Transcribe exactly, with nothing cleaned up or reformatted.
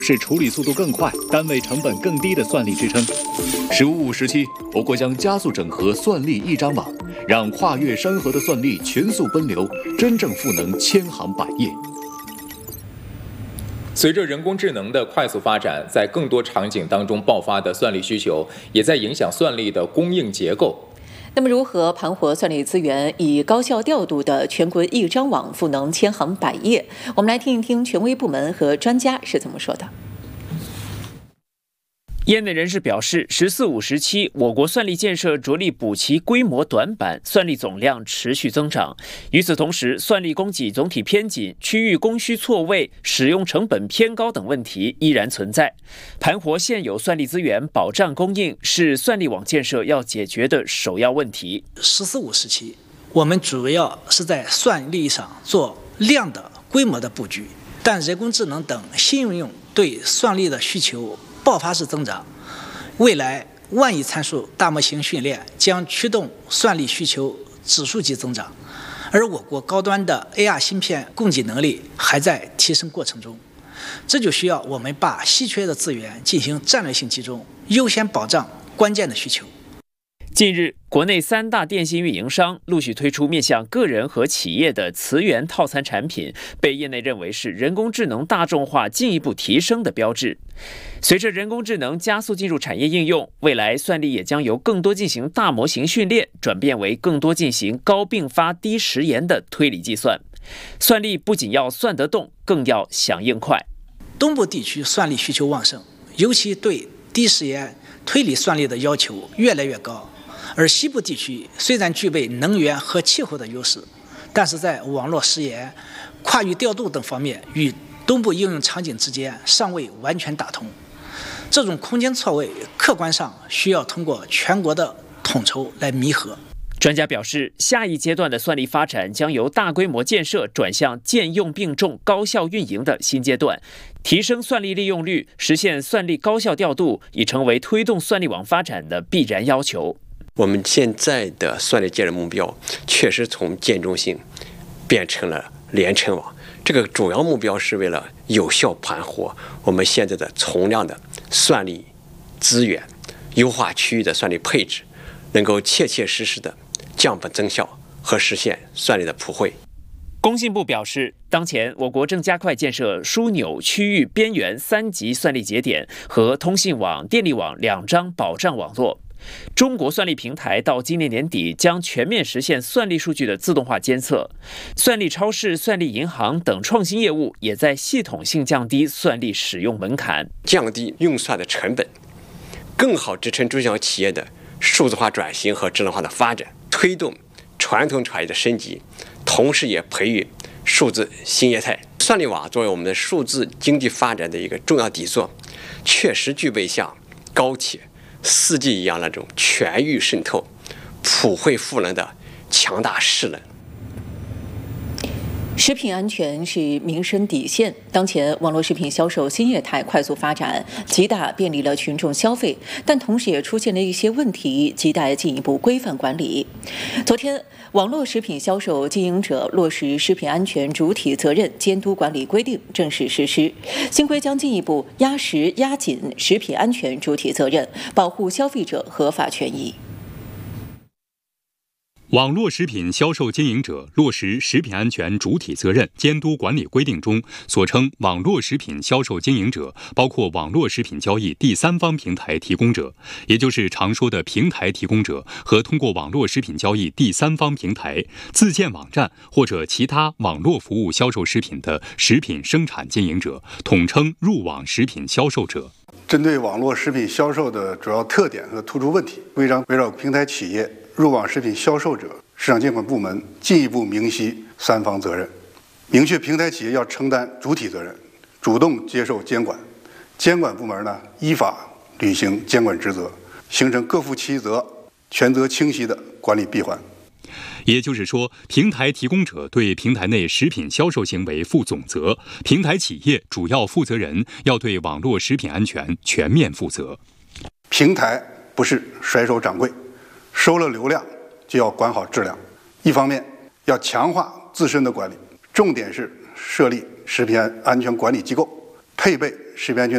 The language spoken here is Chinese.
是处理速度更快、单位成本更低的算力支撑。“十五五”时期，我国将加速整合算力一张网，让跨越山河的算力全速奔流，真正赋能千行百业。 随着人工智能的快速发展，在更多场景当中爆发的算力需求，也在影响算力的供应结构。 那么，如何盘活算力资源，以高效调度的全国一张网赋能千行百业？我们来听一听权威部门和专家是怎么说的。 业内人士表示，“十四五”时期，我国算力建设着力补齐规模短板，算力总量持续增长。与此同时，算力供给总体偏紧、区域供需错位、使用成本偏高等问题依然存在。盘活现有算力资源，保障供应，是算力网建设要解决的首要问题。 “十四五”时期，我们主要是在算力上做量的、规模的布局，但人工智能等新应用对算力的需求爆发式增长，未来万亿参数大模型训练将驱动算力需求指数级增长，而我国高端的 A R 芯片供给能力还在提升过程中，这就需要我们把稀缺的资源进行战略性集中，优先保障关键的需求。 近日，国内三大电信运营商陆续推出面向个人和企业的磁源套餐产品，被业内认为是人工智能大众化进一步提升的标志。随着人工智能加速进入产业应用，未来算力也将由更多进行大模型训练，转变为更多进行高并发、低时延的推理计算。算力不仅要算得动，更要响应快。 东部地区算力需求旺盛，尤其对低时延推理算力的要求越来越高。而西部地区虽然具备能源和气候的优势，但是在网络时延、跨域调度等方面与东部应用场景之间尚未完全打通。这种空间错位，客观上需要通过全国的统筹来弥合。 专家表示，下一阶段的算力发展将由大规模建设转向建用并重、高效运营的新阶段。提升算力利用率，实现算力高效调度，已成为推动算力网发展的必然要求。 我们现在的算力建设目标确实从建中性变成了连成网，这个主要目标是为了有效盘活我们现在的从量的算力资源，优化区域的算力配置，能够切切实实的降本增效和实现算力的普惠。 工信部表示，当前我国正加快建设枢纽区域边缘三级算力节点和通信网、电力网两张保障网络。中国算力平台到今年年底将全面实现算力数据的自动化监测，算力超市、算力银行等创新业务也在系统性降低算力使用门槛， 降低用算的成本，更好支撑中小企业的数字化转型和智能化的发展，推动传统产业的升级，同时也培育数字新业态。算力网作为我们的数字经济发展的一个重要底座，确实具备像高铁、四 G 一样那种全域渗透、普惠赋能的强大势能。 食品安全是民生底线。当前网络食品销售新业态快速发展，极大便利了群众消费，但同时也出现了一些问题，亟待进一步规范管理。昨天，网络食品销售经营者落实食品安全主体责任监督管理规定正式实施。新规将进一步压实压紧食品安全主体责任，保护消费者合法权益。 网络食品销售经营者落实食品安全主体责任监督管理规定中所称网络食品销售经营者，包括网络食品交易第三方平台提供者，也就是常说的平台提供者和通过网络食品交易第三方平台、自建网站或者其他网络服务销售食品的食品生产经营者，统称入网食品销售者。 针对网络食品销售的主要特点和突出问题，规章围绕平台企业、入网食品销售者、市场监管部门进一步明晰三方责任，明确平台企业要承担主体责任，主动接受监管，监管部门呢依法履行监管职责，形成各负其责、权责清晰的管理闭环。 也就是说，平台提供者对平台内食品销售行为负总责，平台企业主要负责人要对网络食品安全全面负责。 平台不是甩手掌柜，收了流量就要管好质量。一方面要强化自身的管理，重点是设立食品安全管理机构，配备食品安全